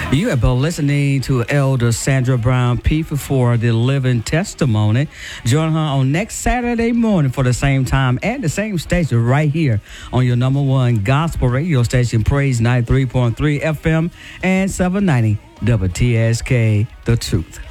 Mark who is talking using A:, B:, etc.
A: You have been listening to Elder Sandra Brown P for the Living Testimony. Join her on next Saturday morning for the same time at the same station right here on your number one gospel radio station, Praise 93.3 FM and 790 WTSK, The Truth.